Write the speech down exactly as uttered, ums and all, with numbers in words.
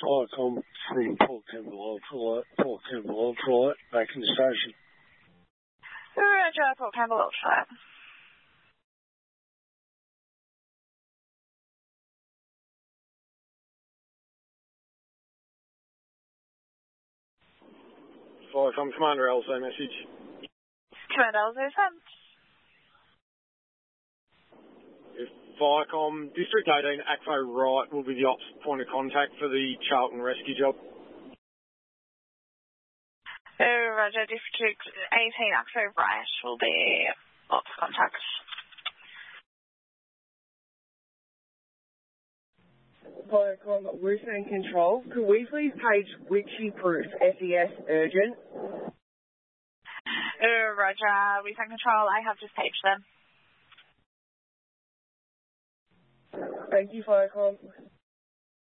Viacom from Port Campbell Ultralight, Port Campbell Ultralight, back in the station. Roger, Port Campbell Ultralight. Viacom Commander L Z message. Commander L Z sent. Viacom, District eighteen, A C F O Right will be the ops point of contact for the Charlton rescue job. Oh, Roger, District eighteen, A C F O Right will be ops contact. Viacom, Rooster and Control, could we please page Witchy Proof, S E S, urgent? Oh, Roger, Rooster and Control, I have just paged them. Thank you, Viacom.